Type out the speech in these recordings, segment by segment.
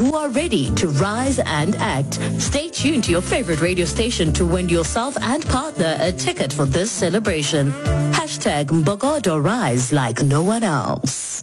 who are ready to rise and act. Stay tuned to your favorite radio station to win yourself and partner a ticket for this celebration. Hashtag Mbokodo Rise like no one else.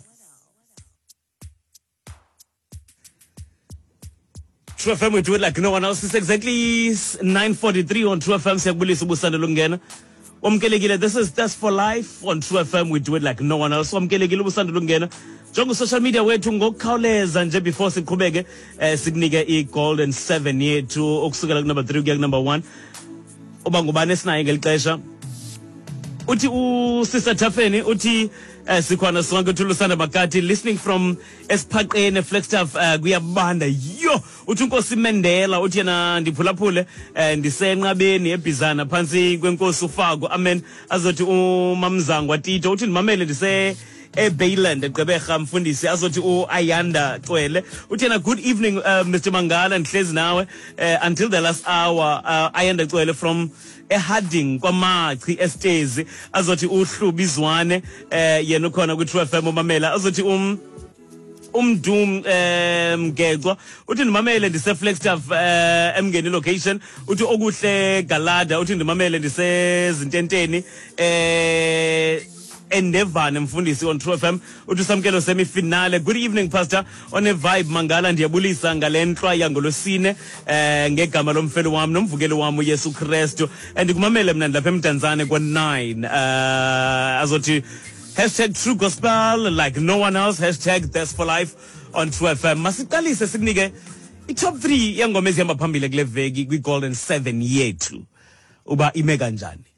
True FM, we do it like no one else. It's exactly 9:43 on True FM. Siyakubulisa ubusanda lungena. Wamkelekile, this is That's for Life on True FM. We do it like no one else. Wamkelekile ubusanda lungena. Jongo social media wethu ngokukhawuleza nje before siqhubeke sikunike i-golden 7 yethu okusukela ku number 3 kuya ku number 1. Oba ngubani esinayo ngelixesha. Uthi uSister Thafeni uthi sikhona sonke uThulusana Makati listening from Esiphaqeni Flagstaff kuyabanda yo uthi uNkosi Mendela uthi yena ndiphulaphule ndisenqabeni eBizana phansi kwenkosi uFako amen azothi uMamzango waTito uthi ndimamele ndise eBayland eGqeberha mfundisi azothi uAyanda Cwele uthi yena good evening Mr Mangala ndihlezi nawe until the last hour Ayanda Cwele from eHarding kwaMachi Estezi azothi uHlubizwane yena ukhona ku True FM umamela azothi umdum Mgexwa uthi ndimamele ndise Flagstaff emngeni location uthi okuhle Galada uthi ndimamele ndise Zintenteni Endevane mfundisi on True FM uthi samkelo semi finale. Good evening pastor on a vibe Mangala ndiyabulisa ngalenhlwa yangolosine ngegama lomfelo wami nomvukelo wami uYesu Kristu ndikumamele mina lapha eMtanzane kwa9 azothi #True Gospel like no one else #That's for Life on True FM. Masiqalise sikunike i-top 3 yangoma ezihamba phambili kule veki kwi-golden 7 yethu uba ime kanjani.